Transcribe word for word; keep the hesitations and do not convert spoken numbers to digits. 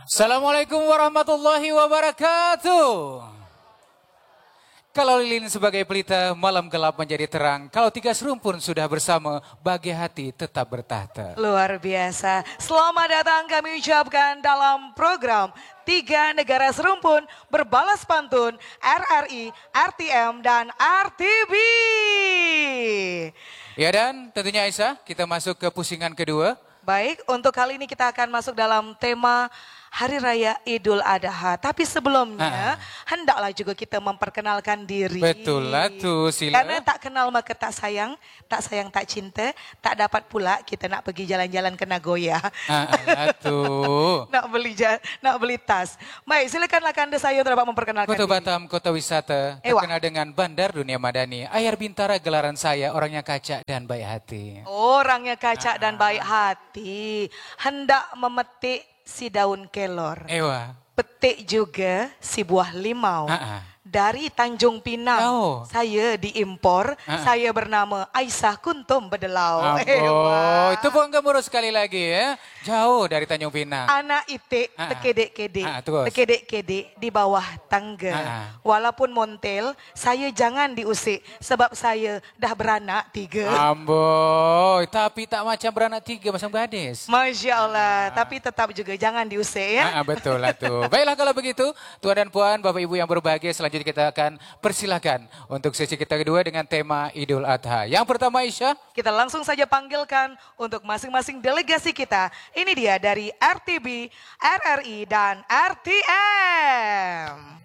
Assalamualaikum warahmatullahi wabarakatuh. Kalau lilin sebagai pelita, malam gelap menjadi terang. Kalau tiga serumpun sudah bersama, bagi hati tetap bertahta. Luar biasa. Selamat datang kami ucapkan dalam program Tiga Negara Serumpun Berbalas Pantun R R I, R T M, dan R T B. Ya dan tentunya Aisyah, kita masuk ke pusingan kedua. Baik, untuk kali ini kita akan masuk dalam tema Hari Raya Idul Adha. Tapi sebelumnya, ah. hendaklah juga kita memperkenalkan diri. Betul lah tuh, Sila. Karena tak kenal maka tak sayang, tak sayang tak cinta, tak dapat pula kita nak pergi jalan-jalan ke Nagoya. Ah, tuh. nak beli nak beli tas. Baik, silakanlah Kanda saya untuk dapat memperkenalkan Kota diri. Batam, kota wisata, terkenal dengan Bandar Dunia Madani. Ayar Bintara gelaran saya, orangnya kaca dan baik hati. Orangnya kaca ah. dan baik hati. Hendak memetik si daun kelor. Ewa. Petik juga si buah limau. Uh-uh. Dari Tanjung Pinang. Oh. Saya diimpor. Uh-uh. Saya bernama Aisyah Kuntum Bedelau. Oh, itu pun gemuruh sekali lagi ya. Jauh dari Tanjung Pinang. Anak itik, uh-uh. tekedek-kedek. Uh-uh, tekedek-kedek di bawah tangga. Uh-uh. Walaupun montel, saya jangan diusik. Sebab saya dah beranak tiga. Amboi, tapi tak macam beranak tiga, macam gadis. Masya Allah, uh-uh. tapi tetap juga jangan diusik ya. Uh-uh, betul lah tuh. Baiklah kalau begitu, Tuan dan Puan, Bapak Ibu yang berbahagia, selanjutnya kita akan persilakan untuk sesi kita kedua dengan tema Idul Adha. Yang pertama Aisyah. Kita langsung saja panggilkan untuk masing-masing delegasi kita. Ini dia dari R T B, R R I, dan R T M.